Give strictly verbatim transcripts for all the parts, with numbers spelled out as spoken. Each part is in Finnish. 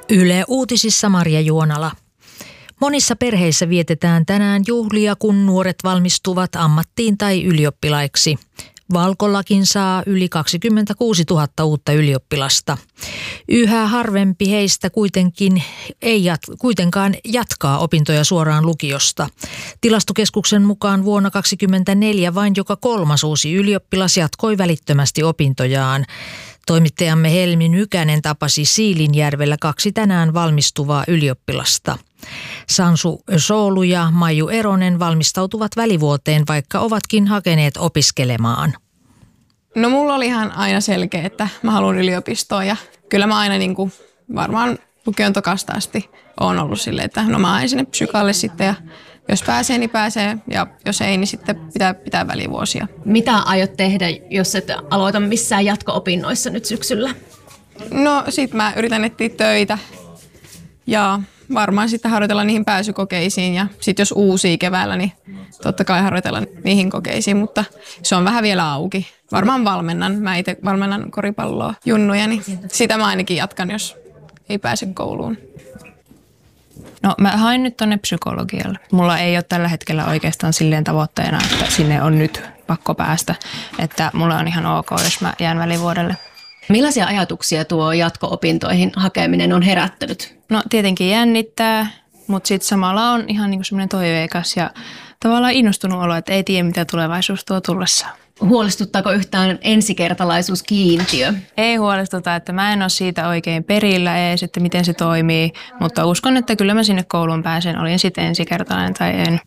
Yle Uutisissa Marja Juonala. Monissa perheissä vietetään tänään juhlia, kun nuoret valmistuvat ammattiin tai ylioppilaiksi. Valkollakin saa yli kaksikymmentäkuusituhatta uutta ylioppilasta. Yhä harvempi heistä kuitenkin ei jat- kuitenkaan jatkaa opintoja suoraan lukiosta. Tilastokeskuksen mukaan vuonna kaksituhattakaksikymmentäneljä vain joka kolmas uusi ylioppilas jatkoi välittömästi opintojaan. Toimittajamme Helmi Nykänen tapasi Siilinjärvellä kaksi tänään valmistuvaa ylioppilasta. Sansu Soolu ja Maiju Eronen valmistautuvat välivuoteen, vaikka ovatkin hakeneet opiskelemaan. No mulla oli ihan aina selkeä, että mä haluan yliopistoon ja kyllä mä aina niin kuin varmaan lukion tokasta asti oon ollut silleen, että no mä aina sinne psykaalle sitten ja jos pääsee, niin pääsee ja jos ei, niin sitten pitää pitää välivuosia. Mitä aiot tehdä, jos et aloita missään jatko-opinnoissa nyt syksyllä? No sit mä yritän etsiä töitä ja varmaan sitten harjoitella niihin pääsykokeisiin ja sitten jos uusia keväällä, niin totta kai harjoitella niihin kokeisiin, mutta se on vähän vielä auki. Varmaan valmennan. Mä itse valmennan koripalloa junnuja, niin sitä mä ainakin jatkan, jos ei pääse kouluun. No mä hain nyt tonne psykologialle. Mulla ei ole tällä hetkellä oikeastaan silleen tavoitteena, että sinne on nyt pakko päästä. Että mulla on ihan ok, jos mä jään välivuodelle. Millaisia ajatuksia tuo jatko-opintoihin hakeminen on herättänyt? No tietenkin jännittää, mutta sitten samalla on ihan niinku semmoinen toiveikas ja tavallaan innostunut olo, että ei tiedä mitä tulevaisuus tuo tullessaan. Huolestuttaako yhtään ensikertalaisuuskiintiö? Ei huolestuta, että mä en ole siitä oikein perillä edes, että miten se toimii, mutta uskon, että kyllä mä sinne kouluun pääsen, olin sitten ensikertalainen tai en.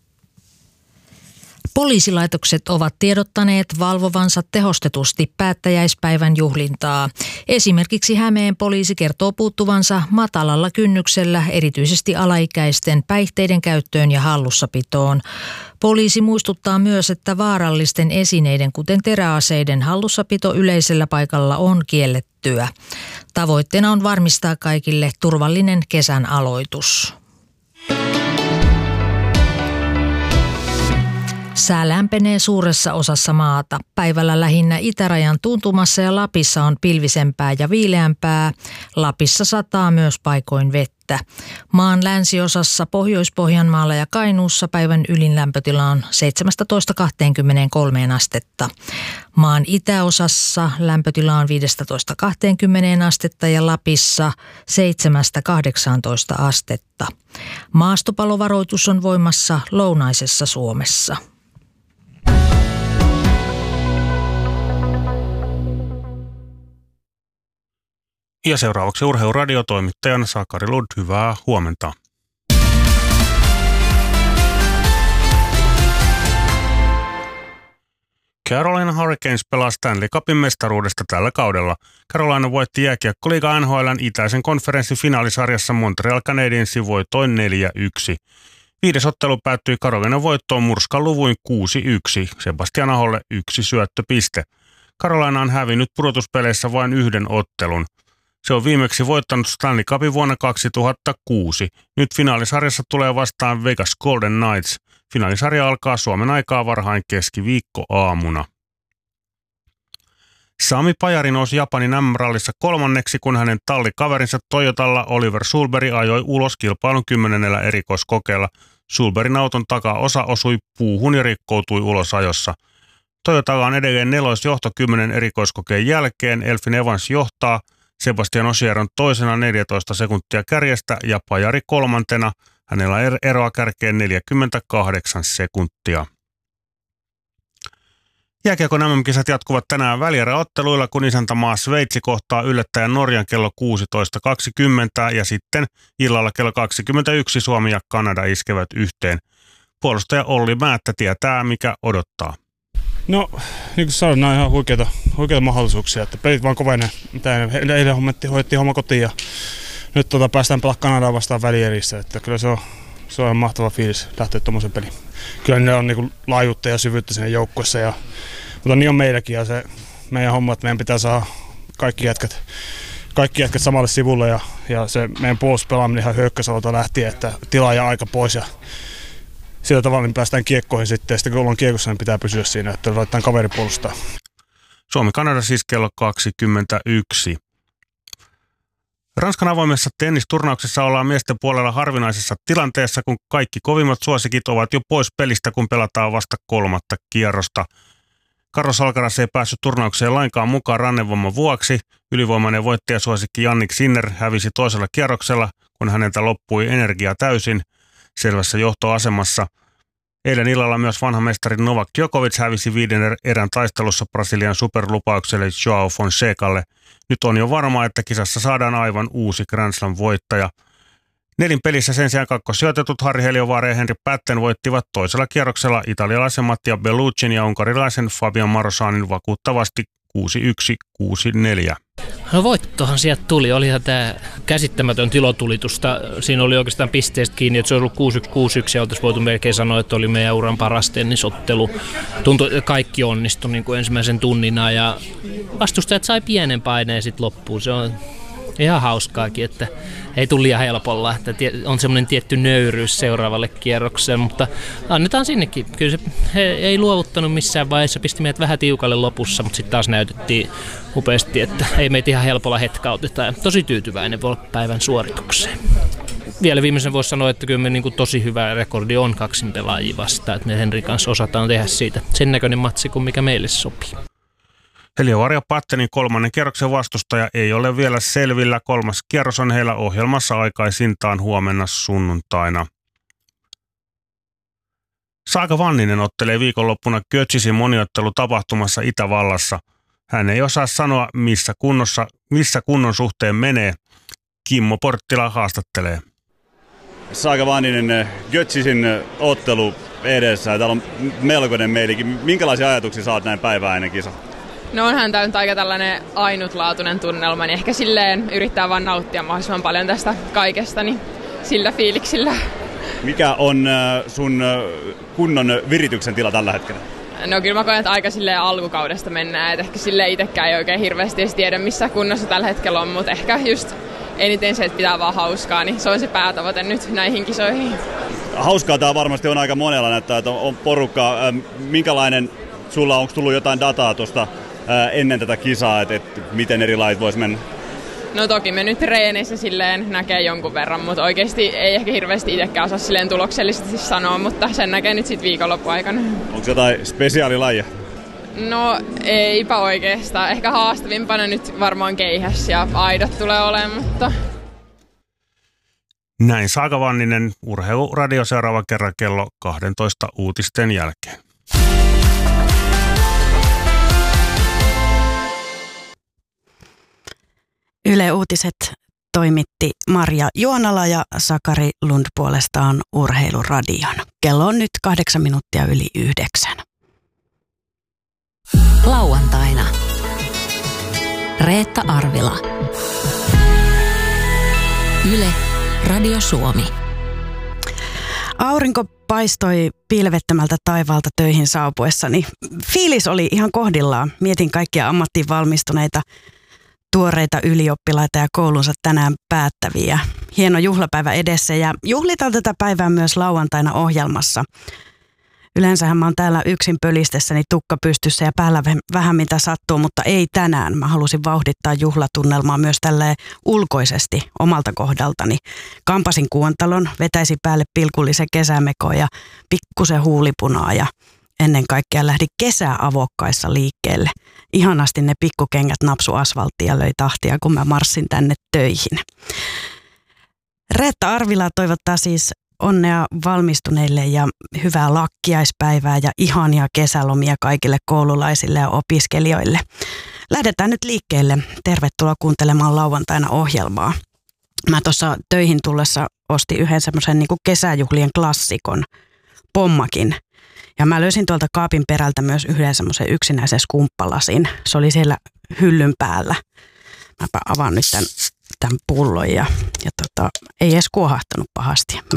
Poliisilaitokset ovat tiedottaneet valvovansa tehostetusti päättäjäispäivän juhlintaa. Esimerkiksi Hämeen poliisi kertoo puuttuvansa matalalla kynnyksellä erityisesti alaikäisten päihteiden käyttöön ja hallussapitoon. Poliisi muistuttaa myös, että vaarallisten esineiden, kuten teräaseiden hallussapito yleisellä paikalla on kiellettyä. Tavoitteena on varmistaa kaikille turvallinen kesän aloitus. Sää lämpenee suuressa osassa maata. Päivällä lähinnä itärajan tuntumassa ja Lapissa on pilvisempää ja viileämpää. Lapissa sataa myös paikoin vettä. Maan länsiosassa Pohjois-Pohjanmaalla ja Kainuussa päivän ylin lämpötila on seitsemästätoista kaksikymmentäkolme astetta. Maan itäosassa lämpötila on viidestätoista kahteenkymmeneen astetta ja Lapissa seitsemästä kahdeksaantoista astetta. Maastopalovaroitus on voimassa lounaisessa Suomessa. Ja seuraavaksi urheiluradiotoimittajan Sakari Lund, hyvää huomenta. Carolina Hurricanes pelaa Stanley Cupin mestaruudesta tällä kaudella. Carolina voitti jääkiekkoliiga N H L:n itäisen konferenssin finaalisarjassa Montreal Canadiensin voitoin neljä yksi. Viides ottelu päättyi Carolinan voittoon murskan luvuin kuusi yksi. Sebastian Aholle yksi syöttöpiste. Carolina on hävinnyt pudotuspeleissä vain yhden ottelun. Se on viimeksi voittanut Stanley Cupin vuonna kaksituhattakuusi. Nyt finaalisarjassa tulee vastaan Vegas Golden Knights. Finaalisarja alkaa Suomen aikaa varhain keskiviikkoaamuna. Sami Pajari nousi Japanin äm äm-rallissa kolmanneksi, kun hänen tallikaverinsa Toyotalla Oliver Sulberg ajoi ulos kilpailun kymmenennellä erikoiskokeella. Sulbergin auton takaosa osui puuhun ja rikkoutui ulos ajossa. Toyotalla on edelleen nelosjohto kymmenen erikoiskokeen jälkeen. Elfin Evans johtaa, Sebastian Ogier on toisena neljätoista sekuntia kärjestä ja Pajari kolmantena. Hänellä on eroa kärkeen neljäkymmentäkahdeksan sekuntia. Jääkiekon äm äm-kisat jatkuvat tänään välieräotteluilla, kun isäntämaa Sveitsi kohtaa yllättäjän Norjan kello kuusitoista kaksikymmentä ja sitten illalla kello kaksikymmentäyksi Suomi ja Kanada iskevät yhteen. Puolustaja Olli Määttä tietää, mikä odottaa. No, niin kuin sanoin, nämä on ihan huikeita, huikeita mahdollisuuksia, että pelit vaan kovenee. Eilen hommettiin, hoidettiin homma kotiin ja nyt tuota, päästään pelaamaan Kanadaa vastaan välierissä, että kyllä se on, se on ihan mahtava fiilis lähteä tuommoisen peliin. Kyllä ne on niin laajuutta ja syvyyttä siinä joukkueessa, ja, mutta niin on meilläkin ja se meidän homma, että meidän pitää saada kaikki jätkät, kaikki jätkät samalle sivulle ja, ja se meidän puolustuspelaaminen ihan hyökkäysalalta lähtien, että tilaa ja aika pois ja sillä tavalla niin päästään kiekkoihin sitten ja sitten kun ollaan kiekossa, niin pitää pysyä siinä, että laitetaan kaveri puolustaa. Suomi-Kanada siis kello kaksikymmentäyksi. Ranskan avoimessa tennisturnauksessa ollaan miesten puolella harvinaisessa tilanteessa, kun kaikki kovimmat suosikit ovat jo pois pelistä, kun pelataan vasta kolmatta kierrosta. Carlos Alcaraz ei päässyt turnaukseen lainkaan mukaan rannevamman vuoksi. Ylivoimainen voittajasuosikki Jannik Sinner hävisi toisella kierroksella, kun häneltä loppui energia täysin selvässä johtoasemassa. Eilen illalla myös vanha mestari Novak Djokovic hävisi viiden erän taistelussa Brasilian superlupaukselle Joao Fonsecalle. Nyt on jo varmaa, että kisassa saadaan aivan uusi Grand Slam-voittaja. Nelin pelissä sen sijaan kakkossijoitetut Harri Heliovaara ja Henri Pätten voittivat toisella kierroksella italialaisen Mattia Belluccin ja unkarilaisen Fabian Marosanin vakuuttavasti kuusi yksi kuusi neljä. No voittohan sieltä tuli. Olihan tämä käsittämätön tilotulitusta. Siinä oli oikeastaan pisteestä kiinni, että se olisi ollut kuusi yksi kuusi yksi ja oltaisiin voitu melkein sanoa, että oli meidän uran paras tennisottelu. Tuntui, että kaikki onnistui niin kuin ensimmäisen tunnina ja vastustajat sai pienen paineen sitten loppuun. Se on ihan hauskaakin, että ei tule liian helpolla, että on semmoinen tietty nöyryys seuraavalle kierrokselle, mutta annetaan sinnekin. Kyllä se he ei luovuttanut missään vaiheessa, pisti meidät vähän tiukalle lopussa, mutta sitten taas näytettiin upeasti, että ei meitä ihan helpolla hetkauteta ja tosi tyytyväinen voi olla päivän suoritukseen. Vielä viimeisen voisi sanoa, että kyllä me niin kuin tosi hyvä rekordi on kaksin pelaajia vastaan, että me Henri kanssa osataan tehdä siitä sen näköinen matsi kuin mikä meille sopii. Heliovaara ja Pattenin kolmannen kierroksen vastustaja ei ole vielä selvillä. Kolmas kierros on heillä ohjelmassa aikaisintaan huomenna sunnuntaina. Saaga Vanninen ottelee viikonloppuna Götzisin moniottelutapahtumassa Itävallassa. Hän ei osaa sanoa, missä, kunnossa, missä kunnon suhteen menee. Kimmo Porttila haastattelee. Saaga Vanninen, Götzisin ottelu edessä. Täällä on melkoinen meilikin. Minkälaisia ajatuksia saat näin päivää ennen kisa? No onhan tämä nyt aika tällainen ainutlaatuinen tunnelma, niin ehkä silleen yrittää vaan nauttia mahdollisimman paljon tästä kaikesta, niin sillä fiiliksillä. Mikä on sun kunnon virityksen tila tällä hetkellä? No kyllä mä koen, että aika silleen alkukaudesta mennään, että ehkä silleen itsekään ei oikein hirveästi edes tiedä missä kunnossa tällä hetkellä on, mutta ehkä just eniten se, että pitää vaan hauskaa, niin se on se päätavoite nyt näihin kisoihin. Hauskaa tämä varmasti on aika monella, näyttää, että on porukkaa. Minkälainen sulla on, onko tullut jotain dataa tuosta ennen tätä kisaa, että, että miten eri lajit vois mennä? No toki me nyt treeneissä silleen näkee jonkun verran, mutta oikeasti ei ehkä hirveästi itsekään osaa silleen tuloksellisesti sanoa, mutta sen näkee nyt sitten viikonloppuaikana. Onko jotain spesiaalilajia? No eipä oikeastaan. Ehkä haastavimpana nyt varmaan keihäs ja aidat tulee olemaan, mutta... Näin Saaga Vanninen, Urheiluradio seuraava kerran kello kaksitoista uutisten jälkeen. Yle Uutiset toimitti Marja Juonala ja Sakari Lund puolestaan Urheiluradion. Kello on nyt kahdeksan minuuttia yli yhdeksän. Lauantaina. Reetta Arvila. Yle, Radio Suomi. Aurinko paistoi pilvettömältä taivaalta töihin saapuessani. Fiilis oli ihan kohdillaan. Mietin kaikkia ammattiin valmistuneita tuoreita ylioppilaita ja koulunsa tänään päättäviä. Hieno juhlapäivä edessä ja juhlitaan tätä päivää myös lauantaina ohjelmassa. Yleensähän mä oon täällä yksin pölistessäni tukka pystyssä ja päällä vähän mitä sattuu, mutta ei tänään. Mä halusin vauhdittaa juhlatunnelmaa myös tälleen ulkoisesti omalta kohdaltani. Kampasin Kuontalon, vetäisin päälle pilkullisen kesämekoon ja pikkusen huulipunaa ja ennen kaikkea lähdin kesäavokkaissa liikkeelle. Ihanasti ne pikkukengät napsu asfalttia ja löi tahtia, kun mä marssin tänne töihin. Reetta Arvila toivottaa siis onnea valmistuneille ja hyvää lakkiaispäivää ja ihania kesälomia kaikille koululaisille ja opiskelijoille. Lähdetään nyt liikkeelle. Tervetuloa kuuntelemaan lauantaina ohjelmaa. Mä tuossa töihin tullessa ostin yhden semmoisen niin kuin kesäjuhlien klassikon, Pommakin. Ja mä löysin tuolta kaapin perältä myös yhden semmoisen yksinäisen skumppalasin. Se oli siellä hyllyn päällä. Mäpä avaan nyt tämän, tämän pullon ja, ja tota, ei edes kuohahtanut pahasti. Mä